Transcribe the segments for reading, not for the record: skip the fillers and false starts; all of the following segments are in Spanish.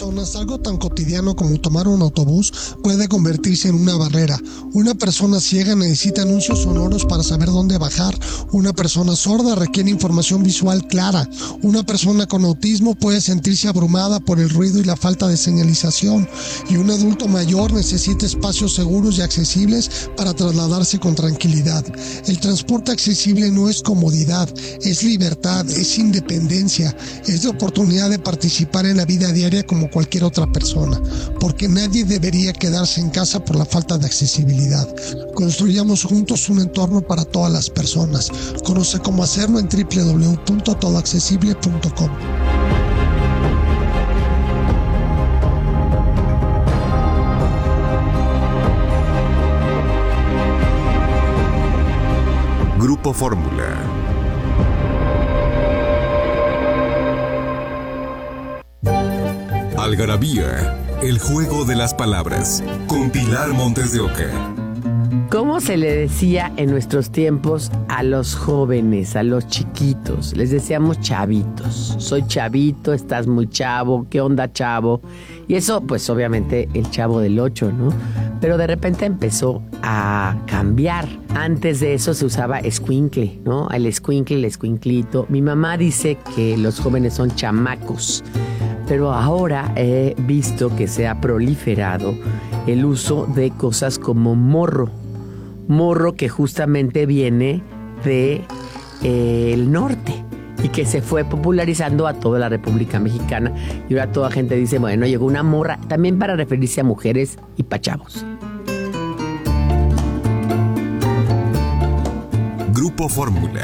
personas, algo tan cotidiano como tomar un autobús puede convertirse en una barrera. Una persona ciega necesita anuncios sonoros para saber dónde bajar. Una persona sorda requiere información visual clara. Una persona con autismo puede sentirse abrumada por el ruido y la falta de señalización. Y un adulto mayor necesita espacios seguros y accesibles para trasladarse con tranquilidad. El transporte accesible no es comodidad, es libertad, es independencia, es la oportunidad de participar en la vida diaria como cualquier otra persona, porque nadie debería quedarse en casa por la falta de accesibilidad. Construyamos juntos un entorno para todas las personas. Conoce cómo hacerlo en www.todoaccesible.com. Grupo Fórmula. Algarabía, el juego de las palabras, con Pilar Montes de Oca. ¿Cómo se le decía en nuestros tiempos a los jóvenes, a los chiquitos? Les decíamos chavitos. Soy chavito, estás muy chavo, ¿qué onda, chavo? Y eso, pues obviamente el Chavo del 8, ¿no? Pero de repente empezó a cambiar. Antes de eso se usaba escuincle, ¿no? El escuincle, el escuinclito. Mi mamá dice que los jóvenes son chamacos. Pero ahora he visto que se ha proliferado el uso de cosas como morro. Morro que justamente viene de el norte y que se fue popularizando a toda la República Mexicana. Y ahora toda gente dice, bueno, llegó una morra, también para referirse a mujeres y pa' chavos. Grupo Fórmula.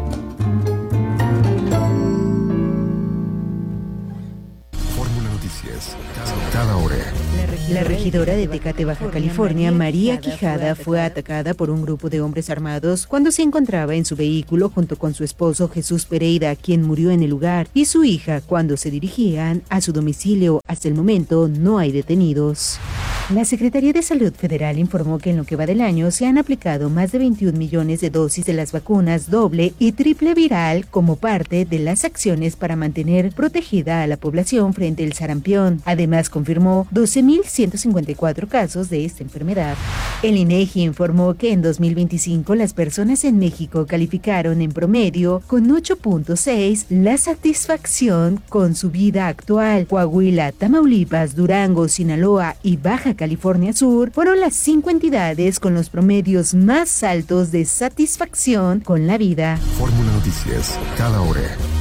Fórmula Noticias. Cada hora. La regidora de Tecate, Baja California, María Quijada, fue atacada por un grupo de hombres armados cuando se encontraba en su vehículo junto con su esposo Jesús Pereira, quien murió en el lugar, y su hija cuando se dirigían a su domicilio. Hasta el momento no hay detenidos. La Secretaría de Salud Federal informó que en lo que va del año se han aplicado más de 21 millones de dosis de las vacunas doble y triple viral como parte de las acciones para mantener protegida a la población frente al sarampión. Además, confirmó 12.154 casos de esta enfermedad. El INEGI informó que en 2025 las personas en México calificaron en promedio con 8.6 la satisfacción con su vida actual. Coahuila, Tamaulipas, Durango, Sinaloa y Baja California Sur fueron las 5 entidades con los promedios más altos de satisfacción con la vida. Fórmula Noticias, cada hora.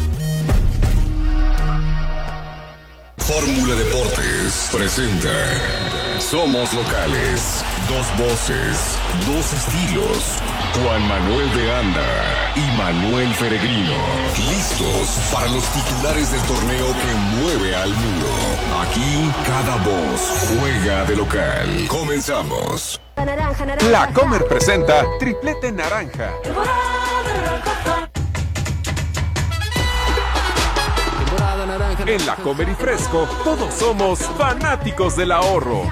Fórmula Deportes presenta Somos Locales. Dos voces, dos estilos. Juan Manuel de Anda y Manuel Peregrino. Listos para los titulares del torneo que mueve al mundo. Aquí cada voz juega de local. Comenzamos. La Comer presenta Triplete Naranja. En La Comer y Fresco, todos somos fanáticos del ahorro.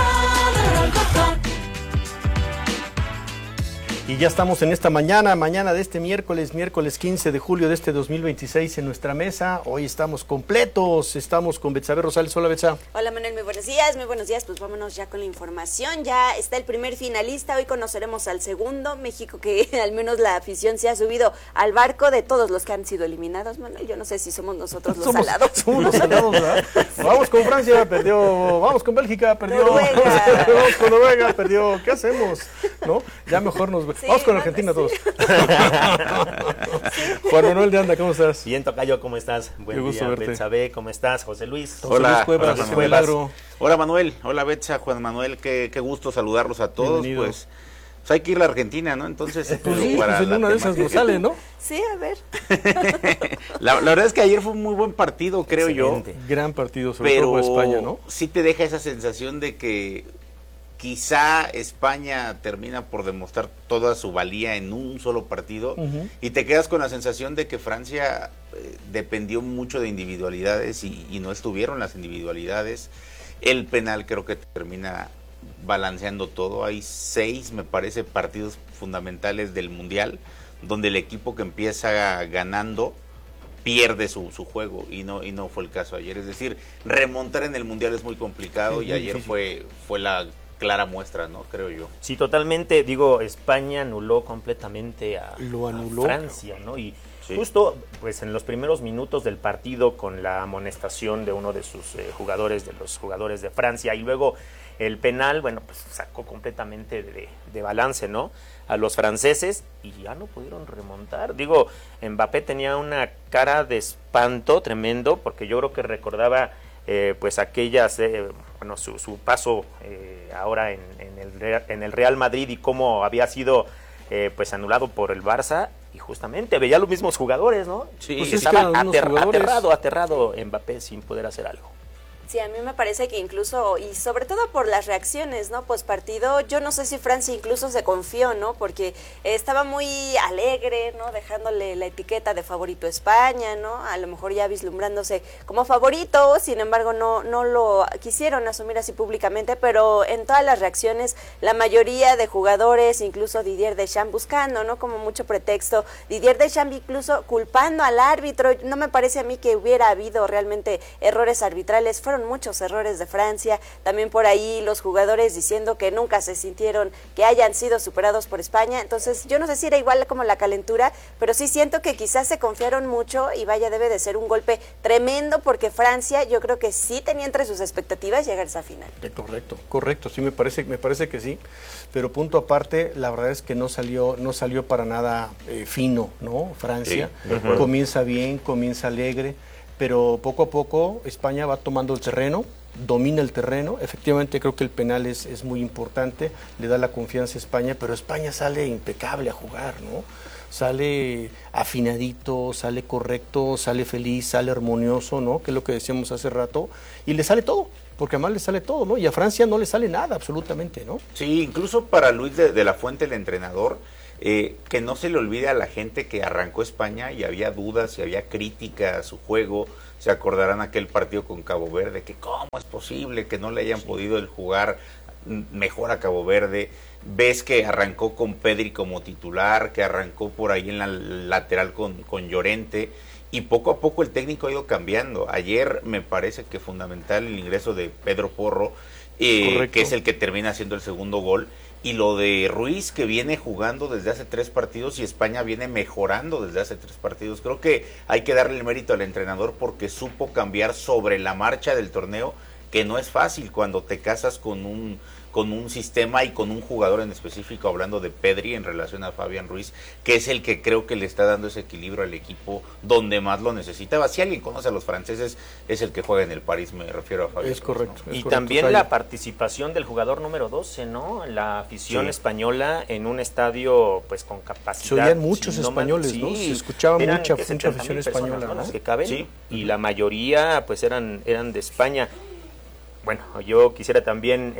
Y ya estamos en esta mañana de este miércoles 15 de julio de este 2026 en nuestra mesa. Hoy estamos completos, estamos con Betsabe Rosales. Hola, Betsa. Hola, Manuel, muy buenos días, pues vámonos ya con la información. Ya está el primer finalista, hoy conoceremos al segundo. México, que al menos la afición se ha subido al barco de todos los que han sido eliminados. Manuel, yo no sé si somos nosotros los salados. Somos los salados, ¿verdad? Sí. Vamos con Francia, perdió. Vamos con Bélgica, perdió. Noruega. Vamos con Noruega, perdió. ¿Qué hacemos? ¿No? Ya mejor nos... Sí, vamos con Argentina todos. Juan Manuel de Anda, ¿cómo estás? Bien, tocayo, ¿cómo estás? Buen día, Betsabe, ¿cómo estás? José Luis. Hola, Cuevas, hola, Manuel. Hola, Manuel. Hola, Betsa, Juan Manuel. Qué gusto saludarlos a todos. Pues hay que ir a la Argentina, ¿no? Entonces, pues sí, para pues en una de esas nos sale, ¿no? Sí, a ver. la verdad es que ayer fue un muy buen partido, creo Excelente. yo. Gran partido, sobre todo España, ¿no? Sí te deja esa sensación de que quizá España termina por demostrar toda su valía en un solo partido, y te quedas con la sensación de que Francia dependió mucho de individualidades y no estuvieron las individualidades. El penal creo que termina balanceando todo. Hay 6, me parece, partidos fundamentales del Mundial donde el equipo que empieza ganando pierde su juego y no fue el caso ayer. Es decir, remontar en el Mundial es muy complicado y ayer fue la clara muestra, ¿no? Creo yo. Sí, totalmente. Digo, España anuló completamente a Francia, ¿no? Y justo pues en los primeros minutos del partido, con la amonestación de uno de sus jugadores, de los jugadores de Francia, y luego el penal, bueno, pues sacó completamente de balance, ¿no?, a los franceses, y ya no pudieron remontar. Digo, Mbappé tenía una cara de espanto tremendo, porque yo creo que recordaba pues aquellas, bueno, su paso ahora en el Real Madrid, y cómo había sido pues anulado por el Barça, y justamente veía los mismos jugadores, ¿no? Sí, pues estaba aterrado Mbappé sin poder hacer algo. Sí, a mí me parece que incluso, y sobre todo por las reacciones, ¿no?, postpartido, yo no sé si Francia incluso se confió, ¿no?, porque estaba muy alegre, ¿no?, dejándole la etiqueta de favorito a España, ¿no?, a lo mejor ya vislumbrándose como favorito, sin embargo no lo quisieron asumir así públicamente, pero en todas las reacciones, la mayoría de jugadores, incluso Didier Deschamps buscando, ¿no?, como mucho pretexto, Didier Deschamps incluso culpando al árbitro. No me parece a mí que hubiera habido realmente errores arbitrales, fueron muchos errores de Francia, también por ahí los jugadores diciendo que nunca se sintieron que hayan sido superados por España. Entonces yo no sé si era igual como la calentura, pero sí siento que quizás se confiaron mucho, y vaya, debe de ser un golpe tremendo, porque Francia yo creo que sí tenía entre sus expectativas llegar a esa final. Correcto, sí, me parece que sí, pero punto aparte, la verdad es que no salió para nada fino, ¿no? Francia comienza bien, comienza alegre, pero poco a poco España va tomando el terreno, domina el terreno. Efectivamente creo que el penal es muy importante, le da la confianza a España, pero España sale impecable a jugar, ¿no? Sale afinadito, sale correcto, sale feliz, sale armonioso, ¿no?, que es lo que decíamos hace rato, y le sale todo, porque además le sale todo, ¿no? Y a Francia no le sale nada, absolutamente, ¿no? Sí, incluso para Luis de la Fuente, el entrenador, que no se le olvide a la gente que arrancó España y había dudas y había crítica a su juego. Se acordarán aquel partido con Cabo Verde, que cómo es posible que no le hayan podido jugar mejor a Cabo Verde. Ves que arrancó con Pedri como titular, que arrancó por ahí en la lateral con Llorente, y poco a poco el técnico ha ido cambiando. Ayer me parece que fundamental el ingreso de Pedro Porro, que es el que termina haciendo el segundo gol, y lo de Ruiz, que viene jugando desde hace 3 partidos, y España viene mejorando desde hace 3 partidos. Creo que hay que darle el mérito al entrenador, porque supo cambiar sobre la marcha del torneo, que no es fácil cuando te casas con un sistema y con un jugador en específico, hablando de Pedri en relación a Fabián Ruiz, que es el que creo que le está dando ese equilibrio al equipo donde más lo necesitaba. Si alguien conoce a los franceses, es el que juega en el París, me refiero a Fabián Ruiz. Correcto. ¿no? Y también la participación del jugador número 12, ¿no? La afición española en un estadio pues con capacidad. Se oían muchos españoles, ¿no? Se escuchaba mucha afición española, ¿no? Las que caben, y la mayoría pues eran de España. Bueno, yo quisiera también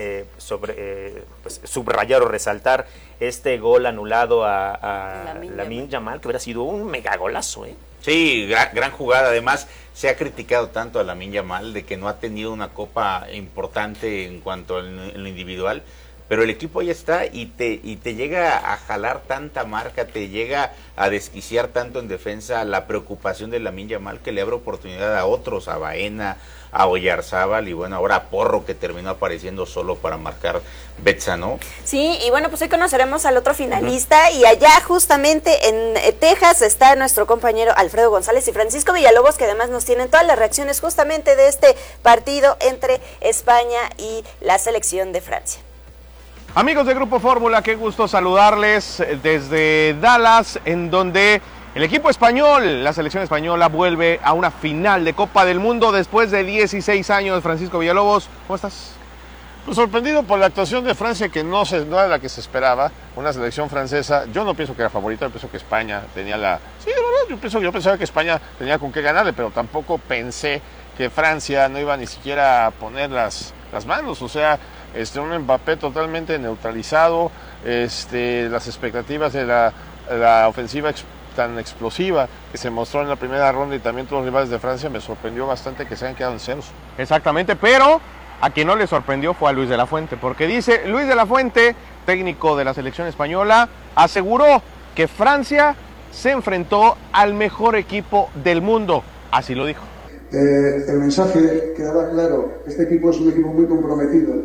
pues, subrayar o resaltar este gol anulado a Lamine Yamal, que hubiera sido un megagolazo, ¿eh? Sí, gran jugada. Además, se ha criticado tanto a Lamine Yamal de que no ha tenido una copa importante en cuanto a lo individual, pero el equipo ya está, y te llega a jalar tanta marca, te llega a desquiciar tanto en defensa la preocupación de Lamine Yamal, que le abre oportunidad a otros, a Baena, a Oyarzábal, y bueno, ahora a Porro, que terminó apareciendo solo para marcar Betza, ¿no? Sí, y bueno, pues hoy conoceremos al otro finalista, y allá justamente en Texas está nuestro compañero Alfredo González y Francisco Villalobos, que además nos tienen todas las reacciones justamente de este partido entre España y la selección de Francia. Amigos de Grupo Fórmula, qué gusto saludarles desde Dallas, en donde el equipo español, la selección española, vuelve a una final de Copa del Mundo después de 16 años. Francisco Villalobos, ¿cómo estás? Pues sorprendido por la actuación de Francia, que no era la que se esperaba. Una selección francesa, yo no pienso que era favorita, yo pienso que España tenía la... Sí, de verdad, yo pensaba que España tenía con qué ganarle, pero tampoco pensé que Francia no iba ni siquiera a poner las manos. O sea, un Mbappé totalmente neutralizado, las expectativas de la ofensiva tan explosiva que se mostró en la primera ronda, y también todos los rivales de Francia, me sorprendió bastante que se hayan quedado en ceros. Exactamente, pero a quien no le sorprendió fue a Luis de la Fuente, porque dice Luis de la Fuente, técnico de la selección española, aseguró que Francia se enfrentó al mejor equipo del mundo. Así lo dijo. El mensaje quedaba claro. Este equipo es un equipo muy comprometido.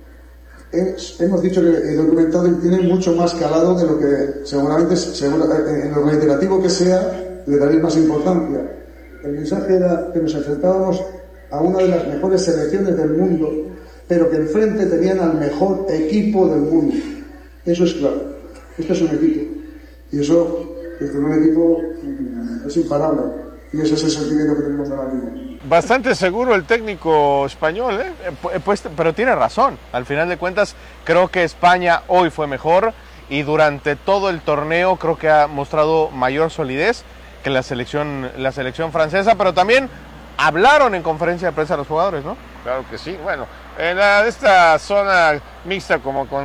Hemos dicho que el documentado tiene mucho más calado de lo que seguramente en lo reiterativo que sea le daréis más importancia. El mensaje era que nos enfrentábamos a una de las mejores selecciones del mundo, pero que enfrente tenían al mejor equipo del mundo. Eso es claro. Este es un equipo. Y eso, desde un equipo, es imparable. Y ese es el sentimiento que tenemos ahora mismo. Bastante seguro el técnico español, pues, pero tiene razón. Al final de cuentas, creo que España hoy fue mejor y durante todo el torneo creo que ha mostrado mayor solidez que la selección francesa, pero también hablaron en conferencia de prensa los jugadores, ¿no? Claro que sí. Bueno, en esta zona mixta, como con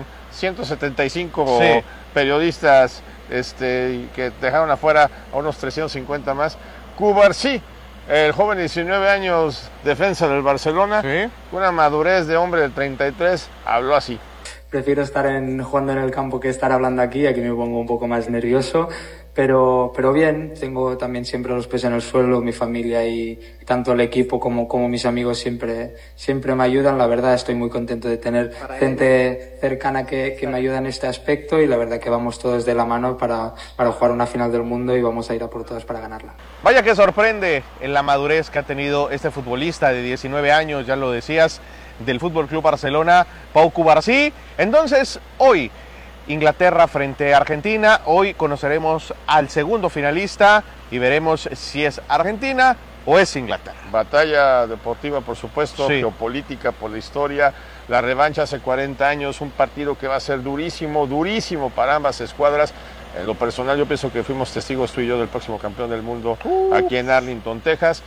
175 periodistas que dejaron afuera a unos 350 más, Cubarsí, el joven de 19 años, defensa del Barcelona, con una madurez de hombre de 33, habló así. Prefiero estar jugando en el campo que estar hablando aquí me pongo un poco más nervioso, pero bien, tengo también siempre los pies en el suelo, mi familia y tanto el equipo como mis amigos siempre me ayudan. La verdad estoy muy contento de tener gente cercana que me ayuda en este aspecto y la verdad que vamos todos de la mano para jugar una final del mundo y vamos a ir a por todas para ganarla. Vaya que sorprende en la madurez que ha tenido este futbolista de 19 años, ya lo decías, del Fútbol Club Barcelona, Pau Cubarsí. Entonces, hoy Inglaterra frente a Argentina. Hoy conoceremos al segundo finalista y veremos si es Argentina o es Inglaterra. Batalla deportiva, por supuesto, geopolítica por la historia. La revancha hace 40 años, un partido que va a ser durísimo para ambas escuadras. En lo personal, yo pienso que fuimos testigos tú y yo del próximo campeón del mundo aquí en Arlington, Texas.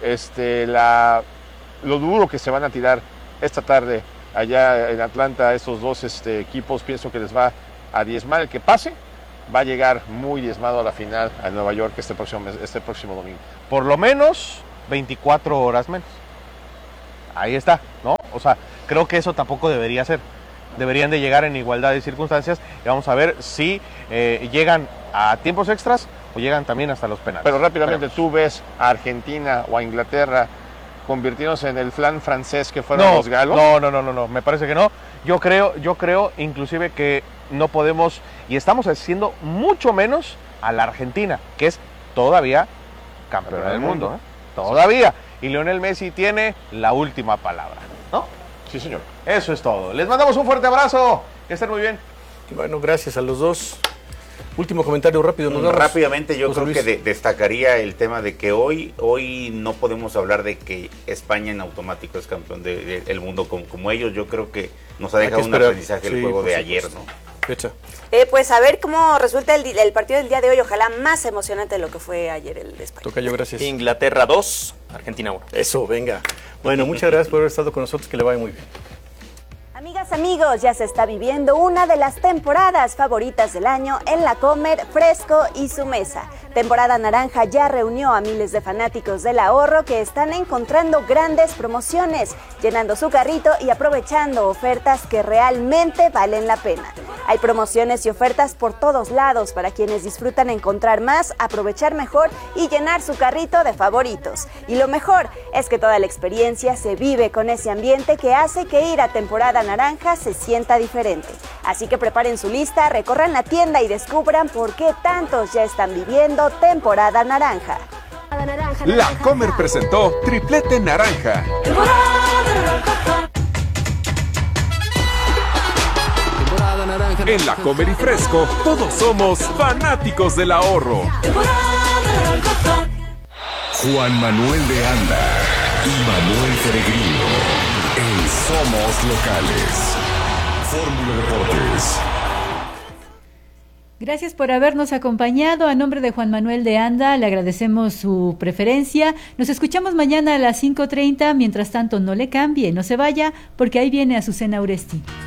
Lo duro que se van a tirar esta tarde allá en Atlanta, estos dos equipos, pienso que les va a diezmar. El que pase va a llegar muy diezmado a la final a Nueva York este próximo domingo. Por lo menos 24 horas menos. Ahí está, ¿no? O sea, creo que eso tampoco debería ser. Deberían de llegar en igualdad de circunstancias y vamos a ver si llegan a tiempos extras o llegan también hasta los penales. Pero rápidamente, ¿tú ves a Argentina o a Inglaterra convirtiéndose en el flan francés que fueron los galos? No, me parece que no. Yo creo inclusive que no podemos, y estamos haciendo mucho menos a la Argentina, que es todavía campeona del mundo, ¿eh? Todavía. Y Lionel Messi tiene la última palabra, ¿no? Sí, señor. Eso es todo. Les mandamos un fuerte abrazo. Que estén muy bien. Bueno, gracias a los dos. Último comentario rápido. Rápidamente, yo creo que destacaría el tema de que hoy no podemos hablar de que España en automático es campeón del mundo como ellos. Yo creo que nos ha dejado un aprendizaje el juego de ayer, ¿no? Fecha. Pues a ver cómo resulta el partido del día de hoy. Ojalá más emocionante de lo que fue ayer el de España. Tocayo, gracias. Inglaterra 2, Argentina 1. Eso, venga. Bueno, muchas gracias por haber estado con nosotros. Que le vaya muy bien. Amigas, amigos, ya se está viviendo una de las temporadas favoritas del año en La Comer, Fresco y Su Mesa. Temporada naranja ya reunió a miles de fanáticos del ahorro que están encontrando grandes promociones, llenando su carrito y aprovechando ofertas que realmente valen la pena. Hay promociones y ofertas por todos lados para quienes disfrutan encontrar más, aprovechar mejor y llenar su carrito de favoritos. Y lo mejor es que toda la experiencia se vive con ese ambiente que hace que ir a temporada naranja se sienta diferente. Así que preparen su lista, recorran la tienda y descubran por qué tantos ya están viviendo temporada naranja. La Comer presentó Triplete Naranja. En La Comer y Fresco, todos somos fanáticos del ahorro. Juan Manuel de Anda y Manuel Peregrino en Somos Locales. Fórmula Deportes. Gracias por habernos acompañado. A nombre de Juan Manuel de Anda, le agradecemos su preferencia. Nos escuchamos mañana a las 5:30. Mientras tanto, no le cambie, no se vaya, porque ahí viene Azucena Uresti.